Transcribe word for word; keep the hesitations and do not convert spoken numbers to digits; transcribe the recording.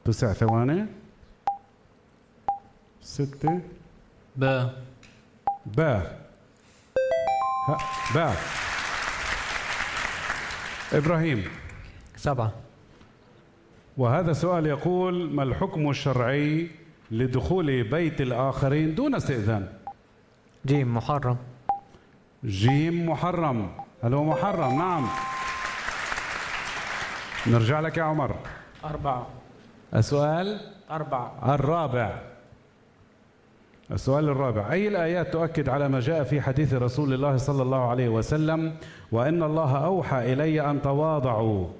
تسع ثواني. ستة. باء. باء. باء. إبراهيم. سبعة. وهذا سؤال يقول: ما الحكم الشرعي لدخول بيت الآخرين دون استئذان؟ جيم محرم. جيم محرم. هل هو محرم؟ نعم. نرجع لك يا عمر. أربعة. السؤال أربعة. الرابع. السؤال الرابع: أي الآيات تؤكد على ما جاء في حديث رسول الله صلى الله عليه وسلم: وإن الله أوحى إلي أن تواضعوا